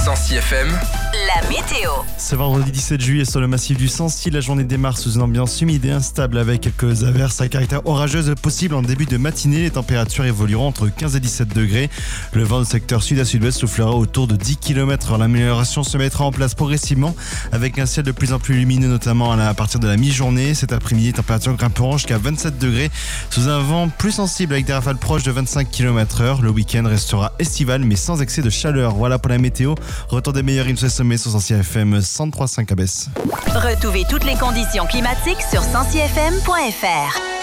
Sancy FM, la météo. Ce vendredi 17 juillet sur le massif du Sancy, la journée démarre sous une ambiance humide et instable avec quelques averses à caractère orageuse possibles en début de matinée. Les températures évolueront entre 15 et 17 degrés. Le vent du secteur sud à sud-ouest soufflera autour de 10 km. L'amélioration se mettra en place progressivement avec un ciel de plus en plus lumineux, notamment à partir de la mi-journée. Cet après-midi, les températures grimperont jusqu'à 27 degrés sous un vent plus sensible avec des rafales proches de 25 km/h. Le week-end restera estival mais sans excès de chaleur. Voilà pour la météo. Retour des meilleurs hymnes sommets sur Sancy FM 103.5 à Besse. Retrouvez toutes les conditions climatiques sur sancyfm.fr.